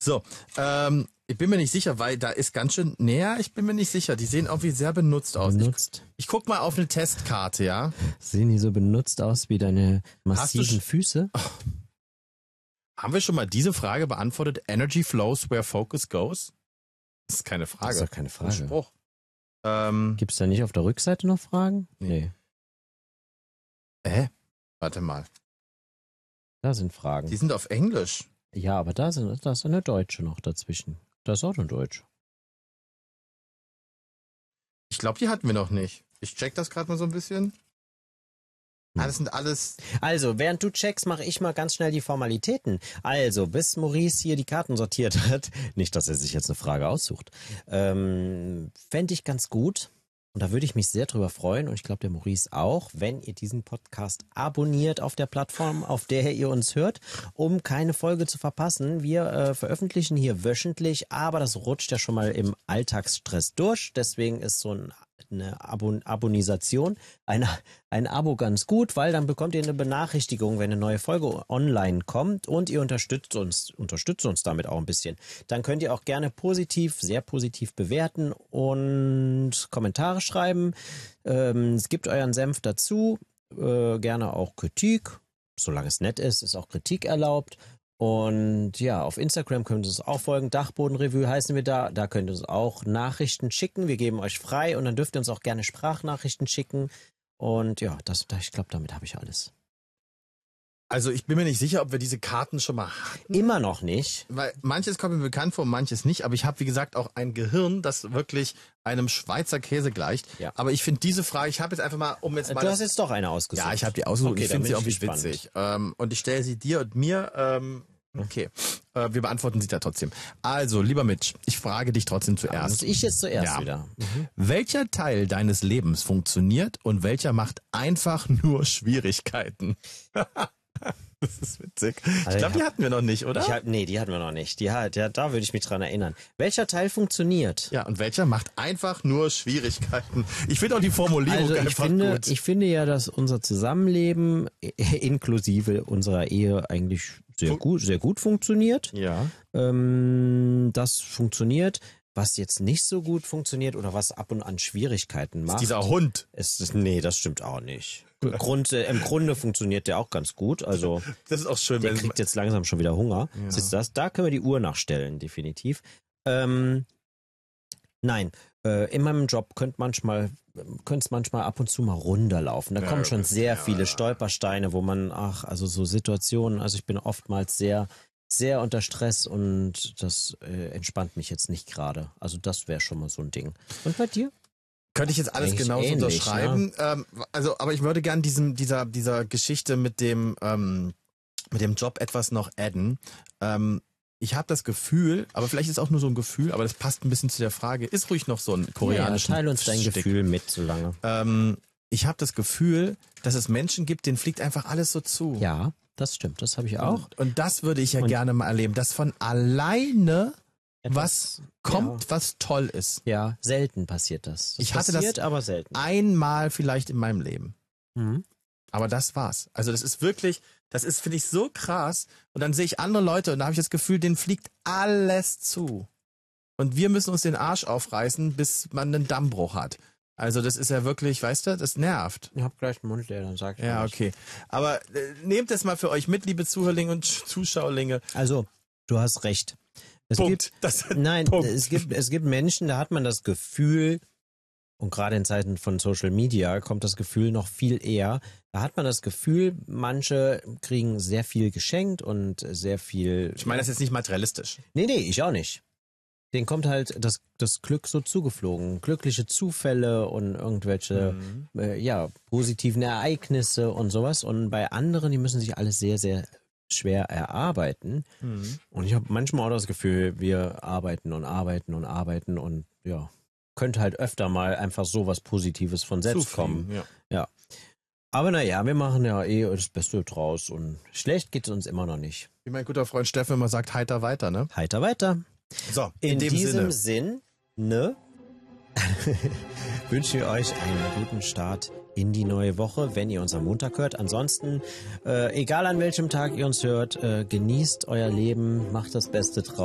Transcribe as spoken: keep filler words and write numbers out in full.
So, ähm, ich bin mir nicht sicher, weil da ist ganz schön näher. Ich bin mir nicht sicher. Die sehen irgendwie sehr benutzt aus. Benutzt. Ich, ich guck mal auf eine Testkarte, ja. Sehen die so benutzt aus wie deine massiven sch- Füße? Oh. Haben wir schon mal diese Frage beantwortet? Energy flows where focus goes? Das ist keine Frage. Das ist doch keine Frage. Ein Spruch. Ähm, Gibt es da nicht auf der Rückseite noch Fragen? Nee. Hä? Warte mal. Da sind Fragen. Die sind auf Englisch. Ja, aber da, sind, da ist eine Deutsche noch dazwischen. Da ist auch eine Deutsche. Ich glaube, die hatten wir noch nicht. Ich check das gerade mal so ein bisschen. Ah, das sind alles... Also, während du checkst, mache ich mal ganz schnell die Formalitäten. Also, bis Maurice hier die Karten sortiert hat, nicht, dass er sich jetzt eine Frage aussucht, ähm, fände ich ganz gut, und da würde ich mich sehr drüber freuen, und ich glaube, der Maurice auch, wenn ihr diesen Podcast abonniert auf der Plattform, auf der ihr uns hört, um keine Folge zu verpassen. Wir äh, veröffentlichen hier wöchentlich, aber das rutscht ja schon mal im Alltagsstress durch. Deswegen ist so ein eine Abon- Abonisation, ein, ein Abo ganz gut, weil dann bekommt ihr eine Benachrichtigung, wenn eine neue Folge online kommt, und ihr unterstützt uns, unterstützt uns damit auch ein bisschen. Dann könnt ihr auch gerne positiv, sehr positiv bewerten und Kommentare schreiben. Ähm, es gibt euren Senf dazu, äh, gerne auch Kritik. Solange es nett ist, ist auch Kritik erlaubt. Und ja, auf Instagram könnt ihr uns auch folgen. Dachbodenrevue heißen wir da. Da könnt ihr uns auch Nachrichten schicken. Wir geben euch frei, und dann dürft ihr uns auch gerne Sprachnachrichten schicken. Und ja, das, ich glaube, damit habe ich alles. Also ich bin mir nicht sicher, ob wir diese Karten schon mal hatten. Immer noch nicht. Weil manches kommt mir bekannt vor, manches nicht. Aber ich habe, wie gesagt, auch ein Gehirn, das wirklich einem Schweizer Käse gleicht. Ja. Aber ich finde diese Frage, ich habe jetzt einfach mal, um jetzt mal... Du das, hast jetzt doch eine ausgesucht. Ja, ich habe die ausgesucht. Okay, ich finde dann sie bin irgendwie ich gespannt. witzig. Ähm, und ich stelle sie dir und mir... Ähm, okay, äh, wir beantworten sie da trotzdem. Also, lieber Mitch, ich frage dich trotzdem Da zuerst. muss ich jetzt zuerst Ja. wieder. Mhm. Welcher Teil deines Lebens funktioniert und welcher macht einfach nur Schwierigkeiten? Das ist witzig. Ich Also, glaube, die hatten wir noch nicht, oder? Ich hab, nee, die hatten wir noch nicht. Die, hat- ja, da würde ich mich dran erinnern. Welcher Teil funktioniert? Ja, und welcher macht einfach nur Schwierigkeiten? Ich finde auch die Formulierung Also ich einfach finde, gut. ich finde ja, dass unser Zusammenleben äh, inklusive unserer Ehe eigentlich sehr Fun- gut, sehr gut funktioniert. ja. Ähm, das funktioniert. Was jetzt nicht so gut funktioniert oder was ab und an Schwierigkeiten macht. Dieser Hund. ist, nee, das stimmt auch nicht. Grund, äh, Im Grunde funktioniert der auch ganz gut. Also Das ist auch schön, der wenn kriegt jetzt langsam schon wieder Hunger. Ja. Das ist das. Da können wir die Uhr nachstellen, definitiv. Ähm, nein, äh, in meinem Job könnte manchmal, könnte es manchmal ab und zu mal runterlaufen. Da Ja, kommen schon okay, sehr ja, viele ja. Stolpersteine, wo man, ach, also so Situationen, also ich bin oftmals sehr, sehr unter Stress, und das äh, entspannt mich jetzt nicht gerade. Also das wäre schon mal so ein Ding. Und bei dir? Könnte ich jetzt alles Eigentlich genauso ähnlich, unterschreiben. Ähm, also, aber ich würde gern diesem, dieser, dieser Geschichte mit dem, ähm, mit dem Job etwas noch adden. Ähm, ich habe das Gefühl, aber vielleicht ist auch nur so ein Gefühl, aber das passt ein bisschen zu der Frage, ist ruhig noch so ein koreanischer Ja, teil uns dein Stick. Gefühl mit, so lange. Ähm, ich habe das Gefühl, dass es Menschen gibt, denen fliegt einfach alles so zu. Ja, das stimmt, das habe ich auch. Und, und das würde ich ja Und- gerne mal erleben, dass von alleine was Etwas- kommt, ja. was toll ist. Ja, selten passiert das. das Ich hatte das- passiert, aber selten. Einmal vielleicht in meinem Leben. Mhm. Aber das war's. Also das ist wirklich, das ist, finde ich, so krass. Und dann sehe ich andere Leute und da habe ich das Gefühl, denen fliegt alles zu. Und wir müssen uns den Arsch aufreißen, bis man einen Dammbruch hat. Also das ist ja wirklich, weißt du, das nervt. Ich hab gleich den Mund leer, dann sag ich Ja, mal was. okay. Aber äh, nehmt es mal für euch mit, liebe Zuhörlinge und Zuschauerlinge. Also, du hast recht. Es Punkt. Das, Gibt, nein, Punkt. es gibt, es gibt Menschen, da hat man das Gefühl, und gerade in Zeiten von Social Media kommt das Gefühl noch viel eher, da hat man das Gefühl, manche kriegen sehr viel geschenkt und sehr viel... Ich meine das jetzt nicht materialistisch. Nee, nee, ich auch nicht. Denen kommt halt das, das Glück so zugeflogen. Glückliche Zufälle und irgendwelche Mhm. äh, ja, positiven Ereignisse und sowas. Und bei anderen, die müssen sich alles sehr, sehr schwer erarbeiten. Mhm. Und ich habe manchmal auch das Gefühl, wir arbeiten und arbeiten und arbeiten und ja, könnte halt öfter mal einfach so was Positives von selbst kommen. Zufliegen, ja. Ja. Aber naja, wir machen ja eh das Beste draus und schlecht geht es uns immer noch nicht. Wie mein guter Freund Steffen immer sagt, heiter weiter, ne? Heiter weiter. So, In, in, dem diesem Sinne. Sinn, ne? wünschen wir euch einen guten Start in die neue Woche, wenn ihr uns am Montag hört. Ansonsten, äh, egal an welchem Tag ihr uns hört, äh, genießt euer Leben, macht das Beste draus.